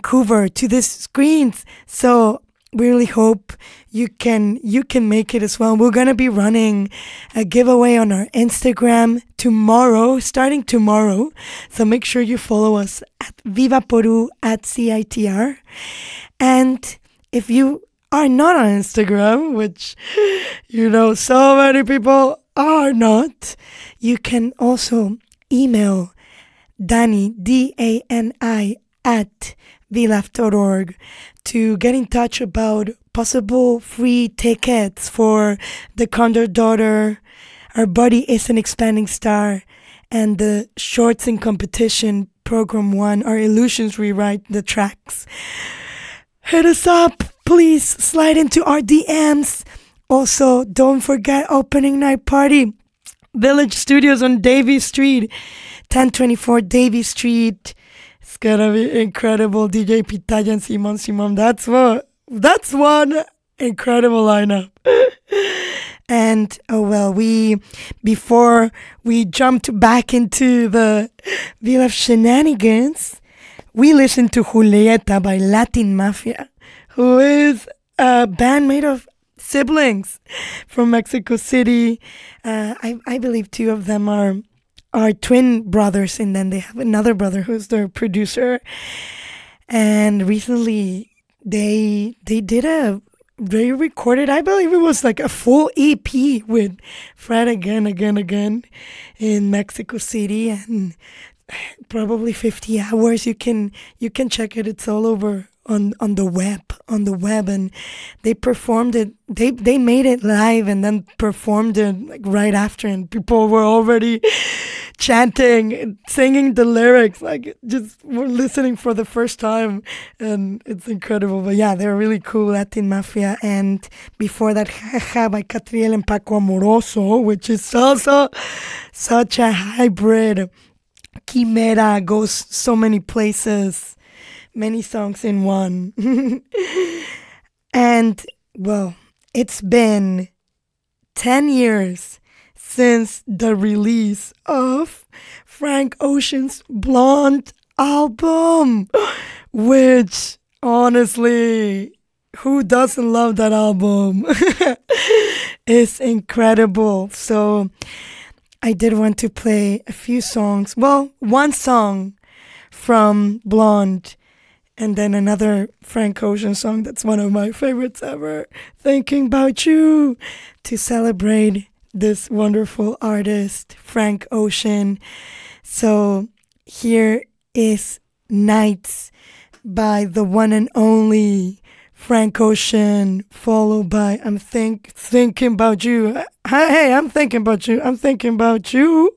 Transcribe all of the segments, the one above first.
Vancouver to the screens. So we really hope you can make it as well. We're gonna be running a giveaway on our Instagram starting tomorrow. So make sure you follow us at Viva Peru at CITR. And if you are not on Instagram, which so many people are not, you can also email Dani, Dani, at vlaf.org to get in touch about possible free tickets for The Condor Daughter, Our Body is an Expanding Star, and the Shorts in Competition Program 1, Our Illusions Rewrite the Tracks. Hit us up, please slide into our DMs. Also, don't forget opening night party, Village Studios on Davie Street, 1024 Davie Street. It's gonna be incredible. DJ Pitaya and Simon. That's one incredible lineup. And before we jumped back into the VLF shenanigans, we listened to Julieta by Latin Mafia, who is a band made of siblings from Mexico City. I believe two of them are twin brothers, and then they have another brother who's their producer. And recently they recorded, I believe it was like a full EP with Fred again in Mexico City, and probably 50 hours. You can check it. It's all over on the web, and they performed it. They made it live and then performed it like right after, and people were already chanting, singing the lyrics, like just were listening for the first time, and it's incredible. But yeah, they're really cool, Latin Mafia. And before that, Jaja by Catriel and Paco Amoroso, which is also such a hybrid chimera, goes so many places, many songs in one. And well, it's been 10 years since the release of Frank Ocean's Blonde album, which honestly, who doesn't love that album? It's incredible. So I did want to play a few songs. Well, one song from Blonde, and then another Frank Ocean song that's one of my favorites ever, Thinking About You, to celebrate this wonderful artist, Frank Ocean. So here is Nights by the one and only Frank Ocean, followed by I'm thinking about you. Hey, I'm thinking about you. I'm thinking about you.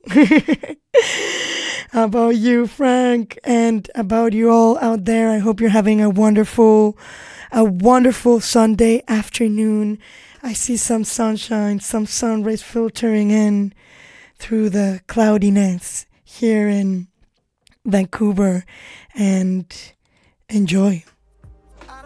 About you, Frank, and about you all out there. I hope you're having a wonderful Sunday afternoon. I see some sunshine, some sun rays filtering in through the cloudiness here in Vancouver, and enjoy.